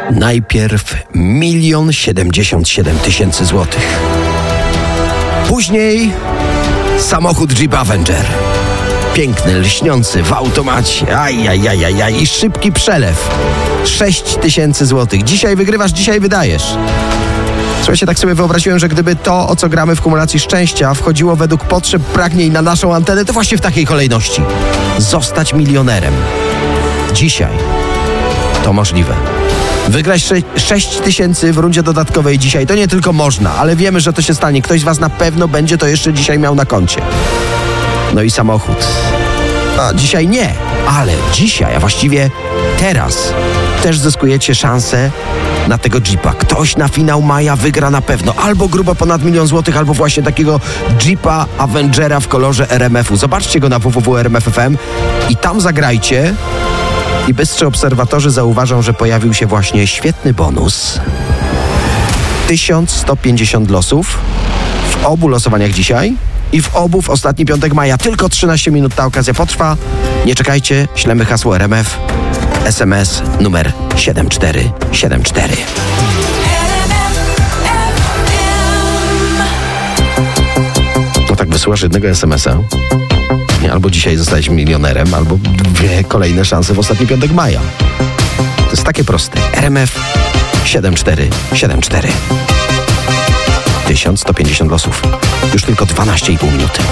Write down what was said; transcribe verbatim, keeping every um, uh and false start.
Najpierw milion siedemdziesiąt siedem tysięcy złotych. Później samochód Jeep Avenger. Piękny, lśniący, w automacie. Ajajajajaj. I szybki przelew. sześć tysięcy złotych. Dzisiaj wygrywasz, dzisiaj wydajesz. Słuchajcie, tak sobie wyobraziłem, że gdyby to, o co gramy w kumulacji szczęścia, wchodziło według potrzeb, pragnień na naszą antenę, to właśnie w takiej kolejności. Zostać milionerem. Dzisiaj to możliwe. Wygrać sześć tysięcy w rundzie dodatkowej dzisiaj. To nie tylko można, ale wiemy, że to się stanie. Ktoś z was na pewno będzie to jeszcze dzisiaj miał na koncie. No i samochód. A dzisiaj nie, ale dzisiaj, a właściwie teraz też zyskujecie szansę na tego Jeepa. Ktoś na finał maja wygra na pewno. Albo grubo ponad milion złotych, albo właśnie takiego Jeepa Avengera w kolorze R M F u. Zobaczcie go na w w w kropka r m f kropka f m i tam zagrajcie. I bystrzy obserwatorzy zauważą, że pojawił się właśnie świetny bonus. tysiąc sto pięćdziesiąt losów w obu losowaniach dzisiaj i w obu w ostatni piątek maja. Tylko trzynaście minut ta okazja potrwa. Nie czekajcie, ślemy hasło R M F. S M S numer siedem cztery siedem cztery. No tak wysyłasz jednego es em es a. Albo dzisiaj zostać milionerem, albo dwie kolejne szanse w ostatni piątek maja. To jest takie proste. R M F siedem cztery siedem cztery. tysiąc sto pięćdziesiąt losów. Już tylko dwanaście i pół minuty.